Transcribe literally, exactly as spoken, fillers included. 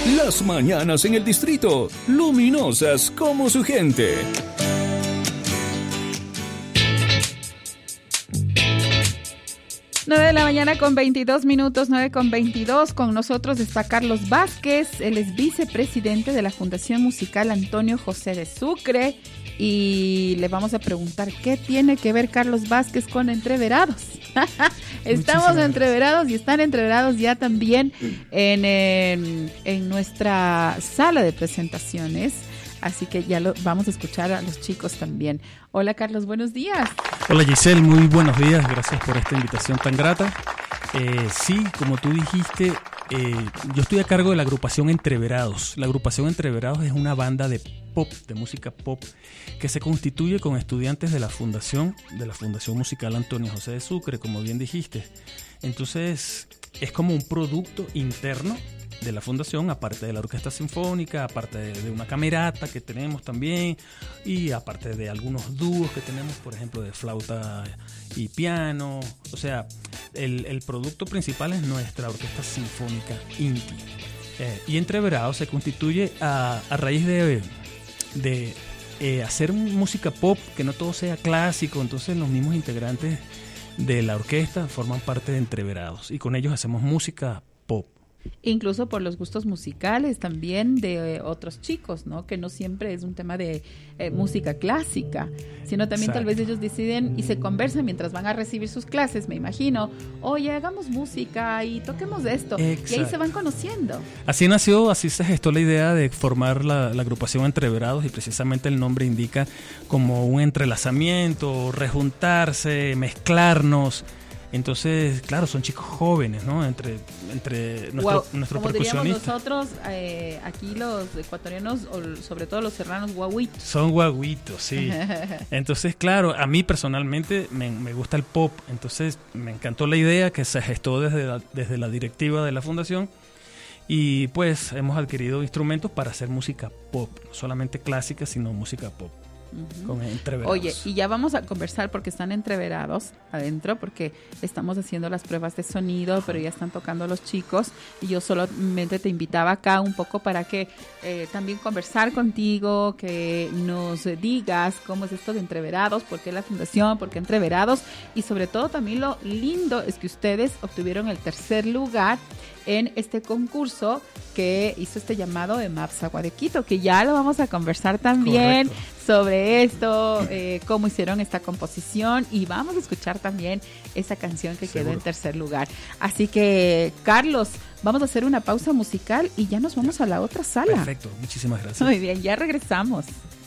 Las mañanas en el distrito, luminosas como su gente. nueve de la mañana con veintidós minutos, nueve con veintidós. Con nosotros está Carlos Vázquez, él es vicepresidente de la Fundación Musical Antonio José de Sucre. Y le vamos a preguntar qué tiene que ver Carlos Vázquez con Entreverados. Estamos Muchísimas entreverados y están entreverados ya también en, en, en nuestra sala de presentaciones. Así que ya lo vamos a escuchar a los chicos también. Hola Carlos, buenos días. Hola Giselle, muy buenos días. Gracias por esta invitación tan grata. Eh, sí, como tú dijiste, eh, yo estoy a cargo de la agrupación Entreverados. La agrupación Entreverados es una banda de pop, de música pop, que se constituye con estudiantes de la fundación, de la Fundación Musical Antonio José de Sucre, como bien dijiste. Entonces, es como un producto interno de la fundación, aparte de la orquesta sinfónica, aparte de, de una camerata que tenemos también, y aparte de algunos dúos que tenemos, por ejemplo, de flauta y piano. O sea, el, el producto principal es nuestra orquesta sinfónica Inti. Eh, y Entreverados se constituye a, a raíz de, de eh, hacer música pop, que no todo sea clásico. Entonces los mismos integrantes de la orquesta forman parte de Entreverados y con ellos hacemos música pop. Incluso por los gustos musicales también de eh, otros chicos, ¿no? Que no siempre es un tema de eh, música clásica, sino también Exacto. Tal vez ellos deciden y se conversan mientras van a recibir sus clases, me imagino. Oye, hagamos música y toquemos esto. Exacto. Y ahí se van conociendo. Así nació, así se gestó la idea de formar la, la agrupación Entreverados, y precisamente el nombre indica como un entrelazamiento, rejuntarse, mezclarnos. Entonces, claro, son chicos jóvenes, ¿no? Entre, entre nuestro, wow. nuestro Como percusionista. Nosotros, eh, aquí los ecuatorianos, o sobre todo los serranos, guaguitos. Son guaguitos, sí. Entonces, claro, a mí personalmente me, me gusta el pop. Entonces, me encantó la idea que se gestó desde la, desde la directiva de la fundación. Y pues hemos adquirido instrumentos para hacer música pop. No solamente clásica, sino música pop. Uh-huh. Con Entreverados. Oye, y ya vamos a conversar porque están entreverados adentro, porque estamos haciendo las pruebas de sonido, pero ya están tocando los chicos, y yo solamente te invitaba acá un poco para que eh, también conversar contigo, que nos digas cómo es esto de Entreverados, por qué la fundación, por qué Entreverados, y sobre todo también lo lindo es que ustedes obtuvieron el tercer lugar en este concurso que hizo este llamado de Maps Agua de Quito, que ya lo vamos a conversar también. Correcto. Sobre esto, eh, cómo hicieron esta composición, y vamos a escuchar también esa canción que Seguro. Quedó en tercer lugar. Así que, Carlos, vamos a hacer una pausa musical y ya nos vamos a la otra sala. Perfecto, muchísimas gracias. Muy bien, ya regresamos.